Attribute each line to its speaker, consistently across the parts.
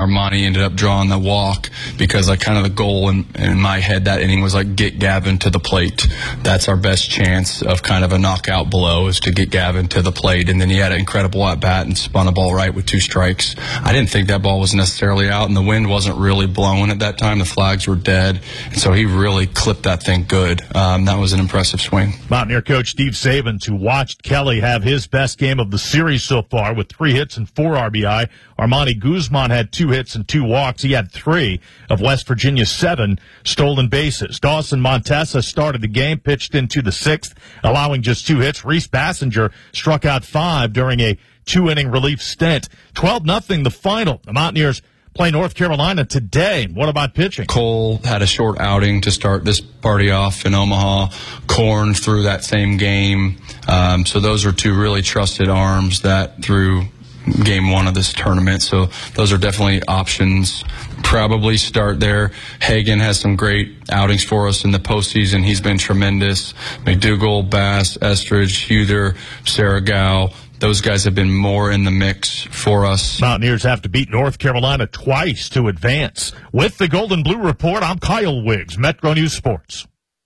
Speaker 1: Armani ended up drawing the walk because kind of the goal in my head that inning was get Gavin to the plate. That's our best chance of kind of a knockout blow, is to get Gavin to the plate. And then he had an incredible at-bat and spun a ball right with 2 strikes. I didn't think that ball was necessarily out, and the wind wasn't really blowing at that time. The flags were dead, and so he really clipped that thing good. That was an impressive swing.
Speaker 2: Mountaineer coach Steve Sabins, who watched Kelly have his best game of the series so far with 3 hits and 4 RBI. Armani Guzman had 2 hits and 2 walks. He had 3 of West Virginia's 7 stolen bases. Dawson Montesa started the game, pitched into the 6th, allowing just 2 hits. Reese Bassinger struck out 5 during a 2-inning relief stint. 12-0 the final. The Mountaineers play North Carolina today. What about pitching?
Speaker 1: Cole had a short outing to start this party off in Omaha. Korn threw that same game. So those are 2 really trusted arms that threw game 1 of this tournament. So those are definitely options. Probably start there. Hagan has some great outings for us in the postseason. He's been tremendous. McDougal, Bass, Estridge, Huther, Saragow. Those guys have been more in the mix for us.
Speaker 2: Mountaineers have to beat North Carolina twice to advance. With the Golden Blue Report, I'm Kyle Wiggs, Metro News Sports.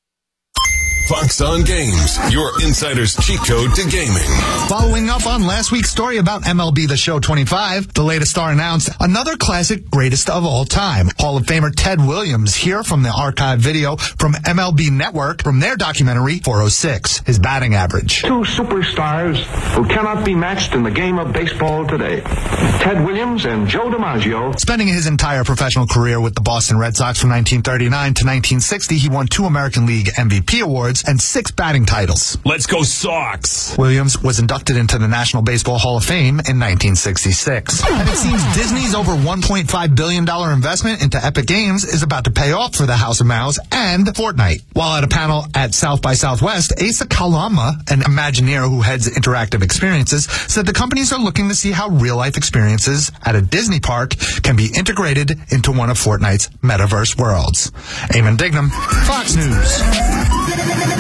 Speaker 3: Fox on Games, your insider's cheat code to gaming.
Speaker 4: Following up on last week's story about MLB The Show 25, the latest star announced another classic greatest of all time. Hall of Famer Ted Williams here from the archive video from MLB Network from their documentary 406, his batting average.
Speaker 5: 2 superstars who cannot be matched in the game of baseball today. Ted Williams and Joe DiMaggio.
Speaker 4: Spending his entire professional career with the Boston Red Sox from 1939 to 1960, he won 2 American League MVP awards and 6 batting titles.
Speaker 3: Let's go Sox!
Speaker 4: Williams was inducted into the National Baseball Hall of Fame in 1966. And it seems Disney's over $1.5 billion investment into Epic Games is about to pay off for the House of Mouse and Fortnite. While at a panel at South by Southwest, Asa Kalama, an Imagineer who heads interactive experiences, said the companies are looking to see how real-life experiences at a Disney park can be integrated into one of Fortnite's metaverse worlds. Eamon Dignam, Fox News.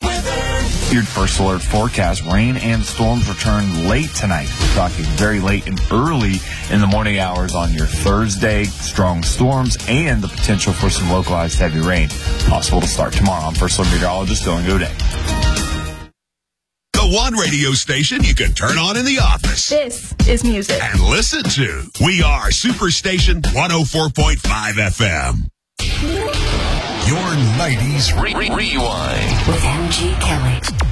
Speaker 6: First alert forecast. Rain and storms return late tonight. We're talking very late and early in the morning hours on your Thursday. Strong storms and the potential for some localized heavy rain. Possible to start tomorrow. I'm First Alert meteorologist Dylan Goday.
Speaker 3: The one radio station you can turn on in the office.
Speaker 7: This is music.
Speaker 3: And listen to. We are Superstation 104.5 FM. Your 90s Rewind
Speaker 8: with MG Kelly.